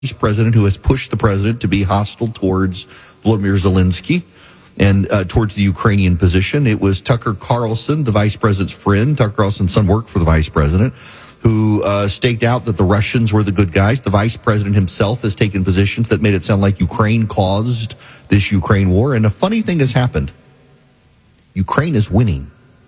president who has pushed the president to be hostile towards Volodymyr Zelensky and towards the Ukrainian position. It was Tucker Carlson, the vice president's friend. Tucker Carlson's son worked for the vice president, who staked out that the Russians were the good guys. The vice president himself has taken positions that made it sound like Ukraine caused this Ukraine war. And a funny thing has happened. Ukraine is winning.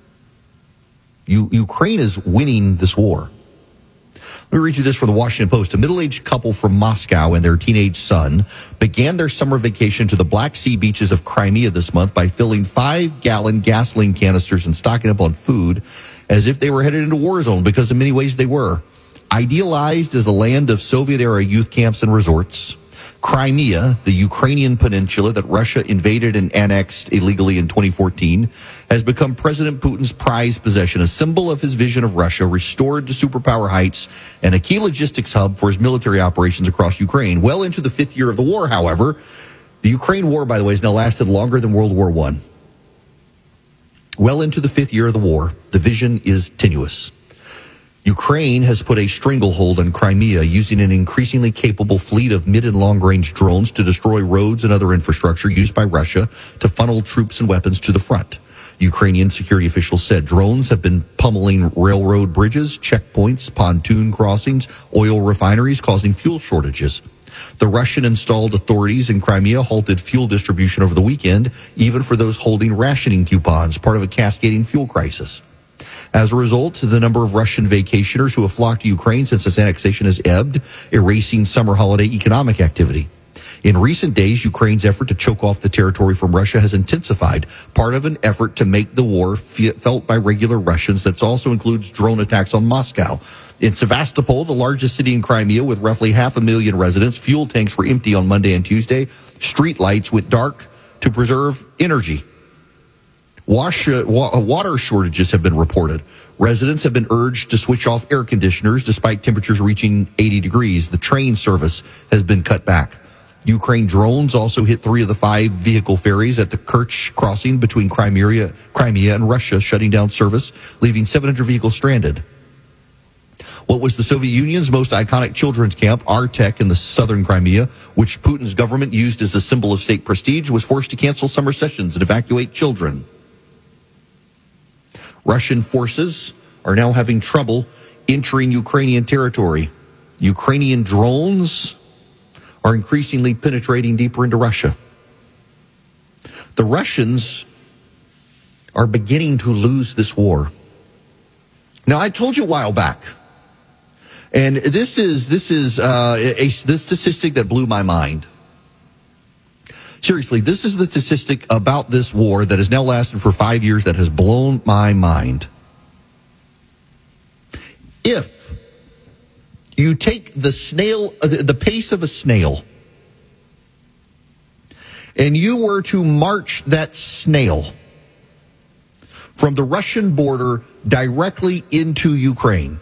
Ukraine is winning this war. Let me read you this from the Washington Post. A middle-aged couple from Moscow and their teenage son began their summer vacation to the Black Sea beaches of Crimea this month by filling 5-gallon gasoline canisters and stocking up on food as if they were headed into war zone, because in many ways they were. Idealized as a land of Soviet-era youth camps and resorts, Crimea, the Ukrainian peninsula that Russia invaded and annexed illegally in 2014, has become President Putin's prized possession, a symbol of his vision of Russia restored to superpower heights and a key logistics hub for his military operations across Ukraine. Well into the fifth year of the war, however, the Ukraine war, by the way, has now lasted longer than World War I. Well into the fifth year of the war, the vision is tenuous. Ukraine has put a stranglehold on Crimea using an increasingly capable fleet of mid and long-range drones to destroy roads and other infrastructure used by Russia to funnel troops and weapons to the front. Ukrainian security officials said drones have been pummeling railroad bridges, checkpoints, pontoon crossings, oil refineries, causing fuel shortages. The Russian-installed authorities in Crimea halted fuel distribution over the weekend, even for those holding rationing coupons, part of a cascading fuel crisis. As a result, the number of Russian vacationers who have flocked to Ukraine since its annexation has ebbed, erasing summer holiday economic activity. In recent days, Ukraine's effort to choke off the territory from Russia has intensified, part of an effort to make the war felt by regular Russians that also includes drone attacks on Moscow. In Sevastopol, the largest city in Crimea with roughly 500,000 residents, fuel tanks were empty on Monday and Tuesday. Street lights went dark to preserve energy. Water shortages have been reported. Residents have been urged to switch off air conditioners despite temperatures reaching 80 degrees. The train service has been cut back. Ukraine drones also hit 3 of the 5 vehicle ferries at the Kerch crossing between Crimea and Russia, shutting down service, leaving 700 vehicles stranded. What was the Soviet Union's most iconic children's camp, Artek in the southern Crimea, which Putin's government used as a symbol of state prestige, was forced to cancel summer sessions and evacuate children. Russian forces are now having trouble entering Ukrainian territory. Ukrainian drones are increasingly penetrating deeper into Russia. The Russians are beginning to lose this war. Now, I told you a while back, and this is a statistic that blew my mind. Seriously, this is the statistic about this war that has now lasted for 5 years that has blown my mind. If you take the pace of a snail, and you were to march that snail from the Russian border directly into Ukraine,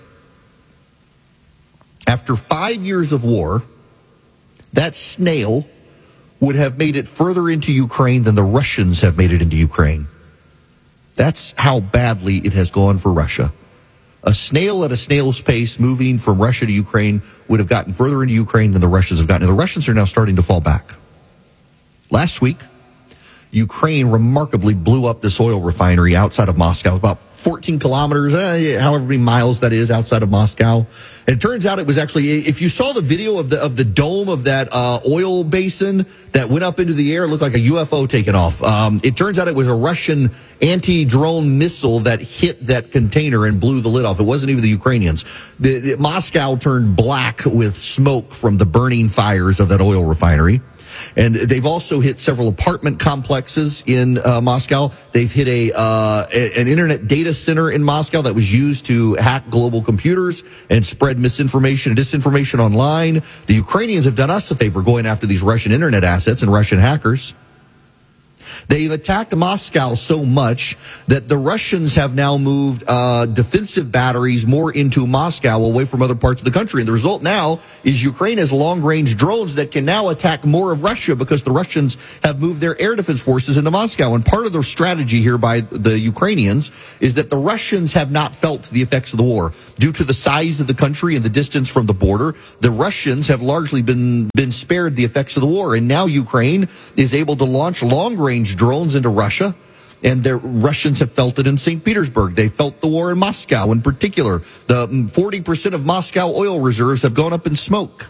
after 5 years of war, that snail would have made it further into Ukraine than the Russians have made it into Ukraine. That's how badly it has gone for Russia. A snail at a snail's pace moving from Russia to Ukraine would have gotten further into Ukraine than the Russians have gotten. And the Russians are now starting to fall back. Last week, Ukraine remarkably blew up this oil refinery outside of Moscow, about 14 kilometers, however many miles that is outside of Moscow. And it turns out it was actually, if you saw the video of the dome of that oil basin that went up into the air, it looked like a UFO taking off. It turns out it was a Russian anti-drone missile that hit that container and blew the lid off. It wasn't even the Ukrainians. Moscow turned black with smoke from the burning fires of that oil refinery. And they've also hit several apartment complexes in Moscow. They've hit an internet data center in Moscow that was used to hack global computers and spread misinformation and disinformation online. The Ukrainians have done us a favor going after these Russian internet assets and Russian hackers. They've attacked Moscow so much that the Russians have now moved defensive batteries more into Moscow away from other parts of the country. And the result now is Ukraine has long-range drones that can now attack more of Russia because the Russians have moved their air defense forces into Moscow. And part of the strategy here by the Ukrainians is that the Russians have not felt the effects of the war. Due to the size of the country and the distance from the border, the Russians have largely been spared the effects of the war. And now Ukraine is able to launch long-range drones into Russia, and the Russians have felt it in St. Petersburg. They felt the war in Moscow in particular. The 40% of Moscow oil reserves have gone up in smoke.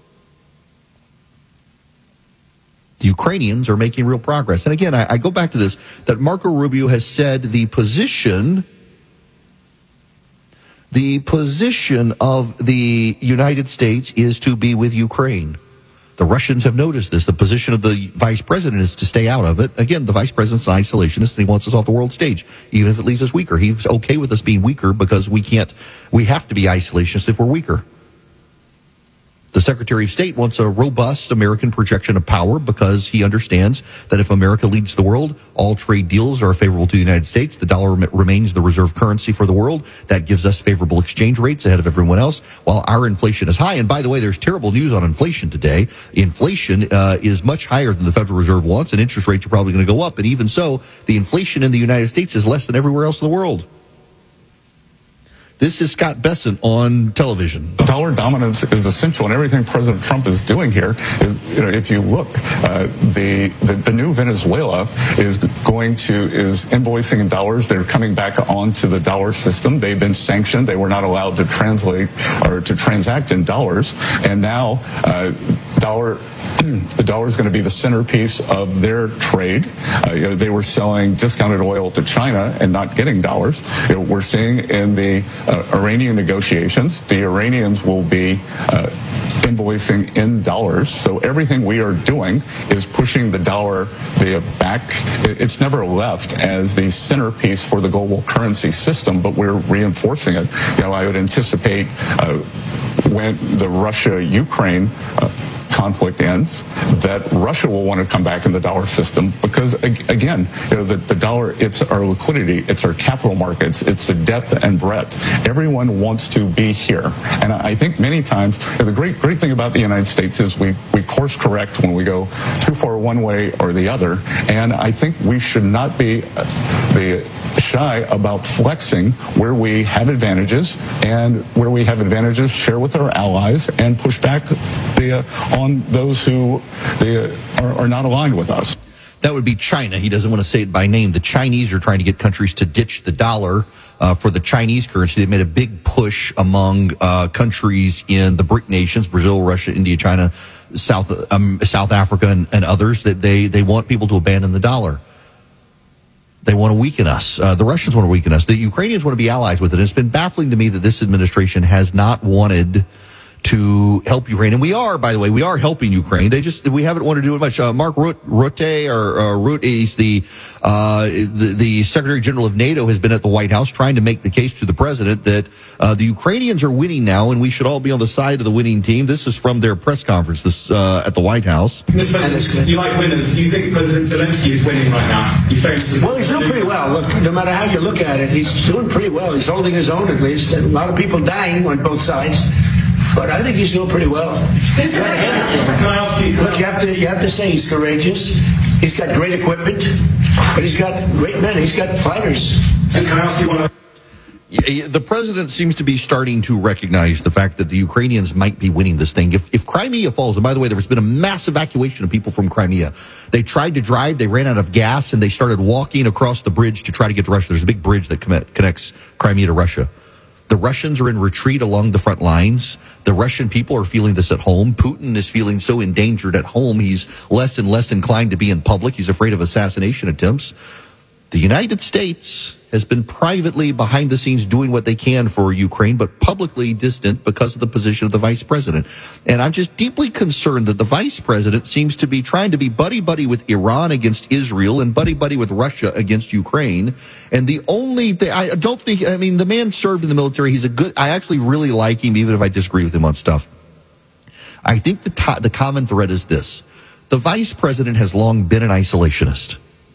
The Ukrainians are making real progress. And again, I go back to this, that Marco Rubio has said the position of the United States is to be with Ukraine. The Russians have noticed this. The position of the vice president is to stay out of it. Again, the vice president's an isolationist, and he wants us off the world stage, even if it leaves us weaker. He's okay with us being weaker because we have to be isolationists if we're weaker. The Secretary of State wants a robust American projection of power because he understands that if America leads the world, all trade deals are favorable to the United States. The dollar remains the reserve currency for the world. That gives us favorable exchange rates ahead of everyone else, while our inflation is high. And by the way, there's terrible news on inflation today. Inflation is much higher than the Federal Reserve wants, and interest rates are probably going to go up. And even so, the inflation in the United States is less than everywhere else in the world. This is Scott Bessent on television. Dollar dominance is essential in everything President Trump is doing here. If you look, the new Venezuela is invoicing in dollars. They're coming back onto the dollar system. They've been sanctioned. They were not allowed to transact in dollars. And now, the dollar is going to be the centerpiece of their trade. They were selling discounted oil to China and not getting dollars. We're seeing in the Iranian negotiations, the Iranians will be invoicing in dollars. So everything we are doing is pushing the dollar back. It's never left as the centerpiece for the global currency system, but we're reinforcing it. I would anticipate when the Russia-Ukraine conflict ends, that Russia will want to come back in the dollar system because, again, the dollar, it's our liquidity, it's our capital markets, it's the depth and breadth. Everyone wants to be here. And I think many times, the great thing about the United States is we course correct when we go too far one way or the other. And I think we should not be shy about flexing where we have advantages, and where we have advantages, share with our allies and push back on those who are not aligned with us. That would be China. He doesn't want to say it by name. The Chinese are trying to get countries to ditch the dollar for the Chinese currency. They made a big push among countries in the BRIC nations, Brazil, Russia, India, China, South Africa, and others, that they want people to abandon the dollar. They want to weaken us. The Russians want to weaken us. The Ukrainians want to be allies with it. It's been baffling to me that this administration has not wanted to help Ukraine. And we are, by the way, helping Ukraine. We haven't wanted to do it much. Mark Rutte, he's the Secretary General of NATO, has been at the White House trying to make the case to the president that the Ukrainians are winning now, and we should all be on the side of the winning team. This is from their press conference at the White House. Mr. President, you like winners. Do you think President Zelensky is winning right now? Well, he's doing pretty well. Look, no matter how you look at it, he's doing pretty well. He's holding his own, at least. A lot of people dying on both sides. But I think he's doing pretty well. Can I ask you? Look, you have to say he's courageous. He's got great equipment, but he's got great men. He's got fighters. Can I ask you one? The president seems to be starting to recognize the fact that the Ukrainians might be winning this thing. If Crimea falls, and by the way, there's been a mass evacuation of people from Crimea. They tried to drive, they ran out of gas, and they started walking across the bridge to try to get to Russia. There's a big bridge that connects Crimea to Russia. The Russians are in retreat along the front lines. The Russian people are feeling this at home. Putin is feeling so endangered at home, he's less and less inclined to be in public. He's afraid of assassination attempts. The United States has been privately behind the scenes doing what they can for Ukraine, but publicly distant because of the position of the vice president. And I'm just deeply concerned that the vice president seems to be trying to be buddy-buddy with Iran against Israel and buddy-buddy with Russia against Ukraine. And the only thing, the man served in the military. I actually really like him, even if I disagree with him on stuff. I think the common thread is this. The vice president has long been an isolationist.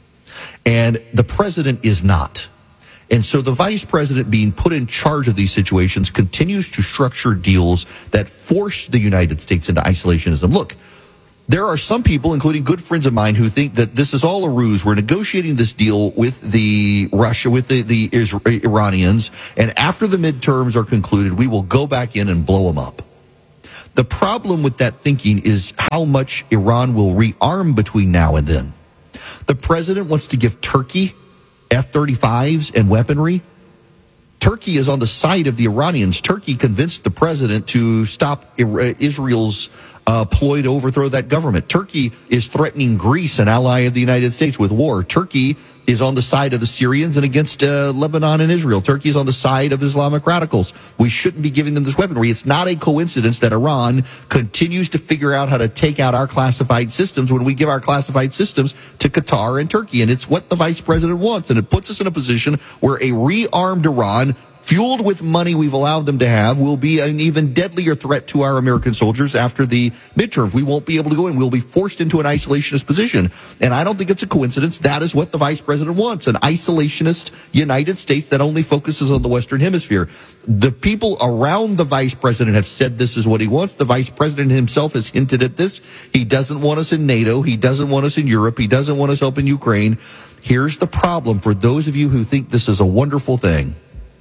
And the president is not. And so the vice president being put in charge of these situations continues to structure deals that force the United States into isolationism. Look, there are some people, including good friends of mine, who think that this is all a ruse. We're negotiating this deal with the Iranians, and after the midterms are concluded, we will go back in and blow them up. The problem with that thinking is how much Iran will rearm between now and then. The president wants to give Turkey F-35s and weaponry. Turkey is on the side of the Iranians. Turkey convinced the president to stop Israel's ploy to overthrow that government. Turkey is threatening Greece, an ally of the United States, with war. Turkey is on the side of the Syrians and against Lebanon and Israel. Turkey is on the side of Islamic radicals. We shouldn't be giving them this weaponry. It's not a coincidence that Iran continues to figure out how to take out our classified systems when we give our classified systems to Qatar and Turkey. And it's what the vice president wants. And it puts us in a position where a rearmed Iran, fueled with money we've allowed them to have, will be an even deadlier threat to our American soldiers after the midterms. We won't be able to go in. We'll be forced into an isolationist position. And I don't think it's a coincidence. That is what the vice president wants, an isolationist United States that only focuses on the Western Hemisphere. The people around the vice president have said this is what he wants. The vice president himself has hinted at this. He doesn't want us in NATO. He doesn't want us in Europe. He doesn't want us helping Ukraine. Here's the problem for those of you who think this is a wonderful thing.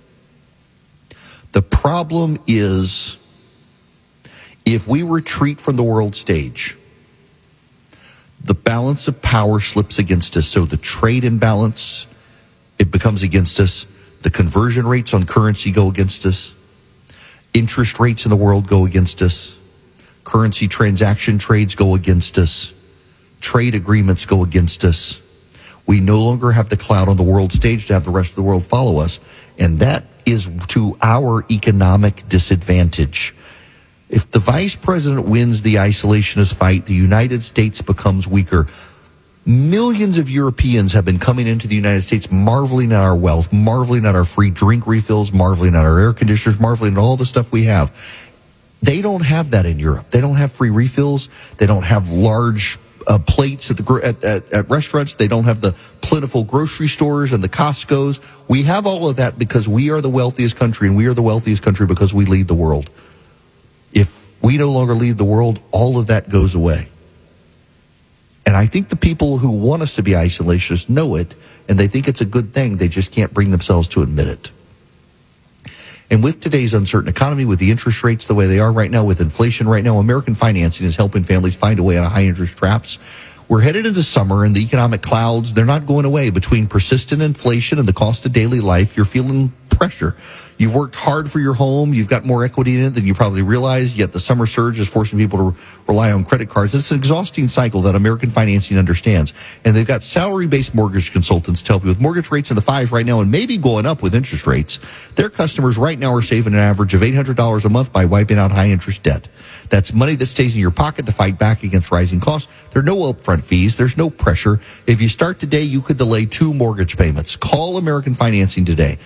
The problem is, if we retreat from the world stage, the balance of power slips against us. So the trade imbalance, it becomes against us. The conversion rates on currency go against us. Interest rates in the world go against us. Currency transaction trades go against us. Trade agreements go against us. We no longer have the clout on the world stage to have the rest of the world follow us. And that is to our economic disadvantage. If the vice president wins the isolationist fight, the United States becomes weaker. Millions of Europeans have been coming into the United States marveling at our wealth, marveling at our free drink refills, marveling at our air conditioners, marveling at all the stuff we have. They don't have that in Europe. They don't have free refills. They don't have large plates at restaurants. They don't have the plentiful grocery stores and the Costco's. We have all of that because we are the wealthiest country, and we are the wealthiest country because we lead the world. If we no longer lead the world, all of that goes away. And I think the people who want us to be isolationists know it, and they think it's a good thing. They just can't bring themselves to admit it. And with today's uncertain economy, with the interest rates the way they are right now, with inflation right now, American Financing is helping families find a way out of high interest traps. We're headed into summer, and the economic clouds, they're not going away. Between persistent inflation and the cost of daily life, you're feeling pressure. You've worked hard for your home. You've got more equity in it than you probably realize, yet the summer surge is forcing people to rely on credit cards. It's an exhausting cycle that American Financing understands. And they've got salary-based mortgage consultants to help you with mortgage rates in the 5s right now and maybe going up with interest rates. Their customers right now are saving an average of $800 a month by wiping out high-interest debt. That's money that stays in your pocket to fight back against rising costs. There are no upfront fees. There's no pressure. If you start today, you could delay 2 mortgage payments. Call American Financing today.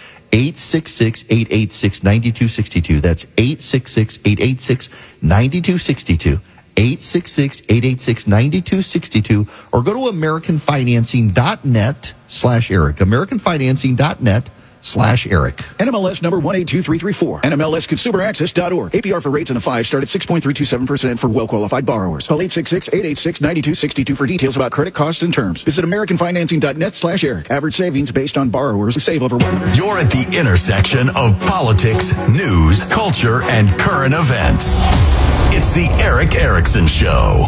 866-886-9262. That's 866-886-9262. 866-886-9262. Or go to AmericanFinancing.net/Eric. AmericanFinancing.net/Eric. NMLS number 182334. NMLSConsumerAccess.org. APR for rates in the 5 start at 6.327% for well-qualified borrowers. Call 866-886-9262 for details about credit costs and terms. Visit AmericanFinancing.net/Eric. Average savings based on borrowers who save over $100. You're at the intersection of politics, news, culture, and current events. It's the Erick Erickson Show.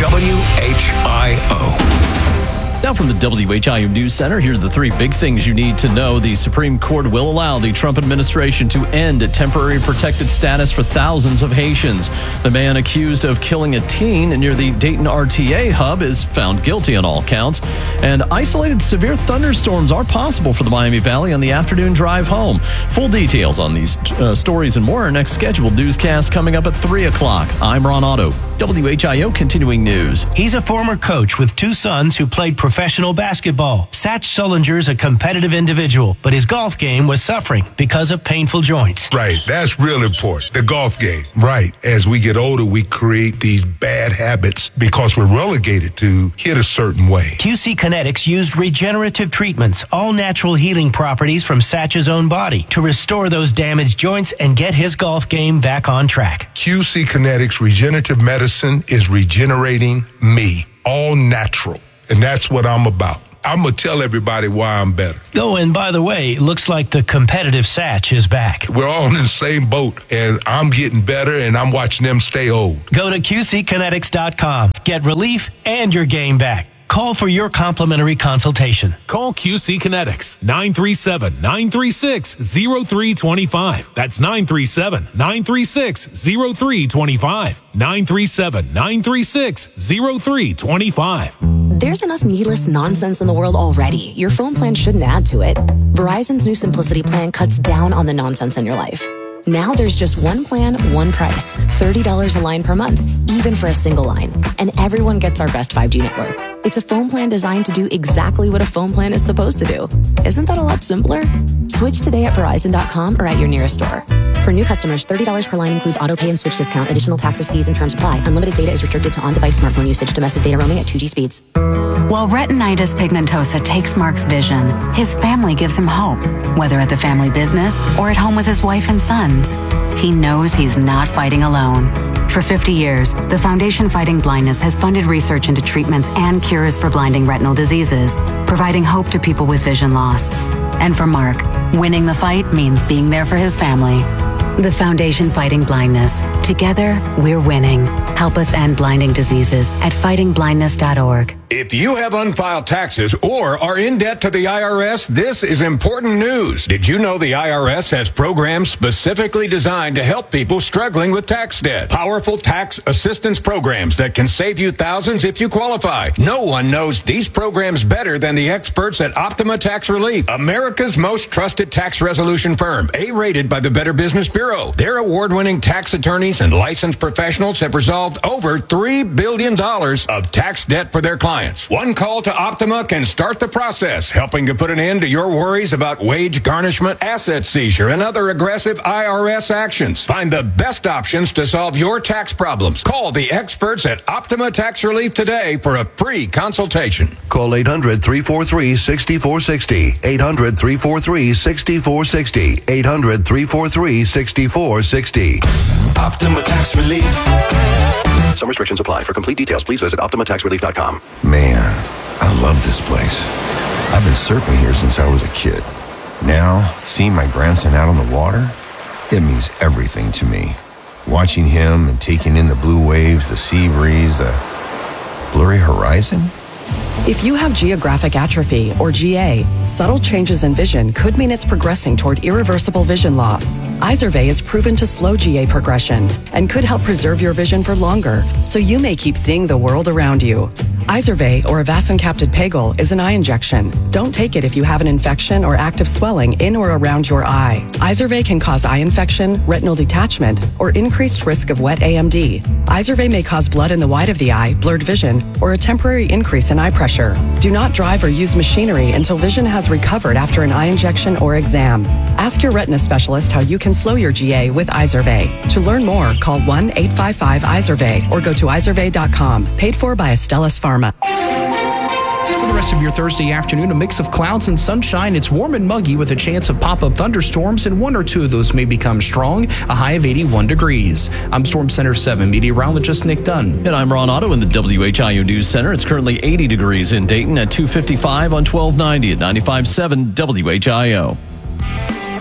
WHIO. Now from the WHIO News Center, here are the 3 big things you need to know. The Supreme Court will allow the Trump administration to end temporary protected status for thousands of Haitians. The man accused of killing a teen near the Dayton RTA hub is found guilty on all counts. And isolated severe thunderstorms are possible for the Miami Valley on the afternoon drive home. Full details on these stories and more. Our next scheduled newscast coming up at 3 o'clock. I'm Ron Otto. WHIO continuing news. He's a former coach with two sons who played professional basketball. Satch Sullinger's a competitive individual, but his golf game was suffering because of painful joints. Right, that's real important. The golf game. Right, as we get older, we create these bad habits because we're relegated to hit a certain way. QC Kinetics used regenerative treatments, all natural healing properties from Satch's own body, to restore those damaged joints and get his golf game back on track. QC Kinetics Regenerative Medicine is regenerating me, all natural. And that's what I'm about. I'm going to tell everybody why I'm better. Oh, and by the way, looks like the competitive Satch is back. We're all in the same boat, and I'm getting better, and I'm watching them stay old. Go to QCkinetics.com. Get relief and your game back. Call for your complimentary consultation. Call QC Kinetics, 937-936-0325. That's 937-936-0325. 937-936-0325. There's enough needless nonsense in the world already. Your phone plan shouldn't add to it. Verizon's new Simplicity plan cuts down on the nonsense in your life. Now there's just one plan, one price. $30 a line per month, even for a single line. And everyone gets our best 5G network. It's a phone plan designed to do exactly what a phone plan is supposed to do. Isn't that a lot simpler? Switch today at Verizon.com or at your nearest store. For new customers, $30 per line includes auto pay and switch discount. Additional taxes, fees, and terms apply. Unlimited data is restricted to on-device smartphone usage. Domestic data roaming at 2G speeds. While retinitis pigmentosa takes Mark's vision, his family gives him hope, whether at the family business or at home with his wife and sons. He knows he's not fighting alone. For 50 years, the Foundation Fighting Blindness has funded research into treatments and cures for blinding retinal diseases, providing hope to people with vision loss. And for Mark, winning the fight means being there for his family. The Foundation Fighting Blindness. Together, we're winning. Help us end blinding diseases at fightingblindness.org. If you have unfiled taxes or are in debt to the IRS, this is important news. Did you know the IRS has programs specifically designed to help people struggling with tax debt? Powerful tax assistance programs that can save you thousands if you qualify. No one knows these programs better than the experts at Optima Tax Relief, America's most trusted tax resolution firm, A-rated by the Better Business Bureau. Their award-winning tax attorneys and licensed professionals have resolved over $3 billion of tax debt for their clients. One call to Optima can start the process, helping to put an end to your worries about wage garnishment, asset seizure, and other aggressive IRS actions. Find the best options to solve your tax problems. Call the experts at Optima Tax Relief today for a free consultation. Call 800-343-6460. 800-343-6460. 800-343-6460. Optima Tax Relief. Some restrictions apply. For complete details, please visit OptimaTaxRelief.com. Man, I love this place. I've been surfing here since I was a kid. Now, seeing my grandson out on the water, it means everything to me. Watching him and taking in the blue waves, the sea breeze, the blurry horizon. If you have geographic atrophy, or GA, subtle changes in vision could mean it's progressing toward irreversible vision loss. Izervay is proven to slow GA progression and could help preserve your vision for longer, so you may keep seeing the world around you. Izervay, or avacincaptad pegol, is an eye injection. Don't take it if you have an infection or active swelling in or around your eye. Izervay can cause eye infection, retinal detachment, or increased risk of wet AMD. Izervay may cause blood in the white of the eye, blurred vision, or a temporary increase in eye pressure. Do not drive or use machinery until vision has recovered after an eye injection or exam. Ask your retina specialist how you can slow your GA with Izervay. To learn more, call 1-855-IZERVAY or go to izervay.com. Paid for by Astellas Pharma. For the rest of your Thursday afternoon, a mix of clouds and sunshine. It's warm and muggy with a chance of pop-up thunderstorms, and one or two of those may become strong, a high of 81 degrees. I'm Storm Center 7 meteorologist Nick Dunn. And I'm Ron Otto in the WHIO News Center. It's currently 80 degrees in Dayton at 255 on 1290 at 95.7 WHIO.